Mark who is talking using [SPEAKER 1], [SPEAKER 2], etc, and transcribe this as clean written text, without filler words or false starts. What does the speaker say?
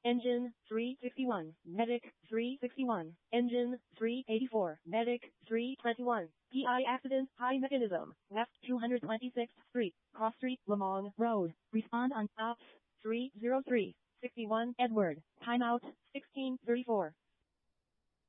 [SPEAKER 1] Engine 361, Medic 361, Engine 384, Medic 321. PI accident, high mechanism, left 226th Street, Cross Street, Lamont Road. Respond on ops 303, 61 Edward. Timeout 1634.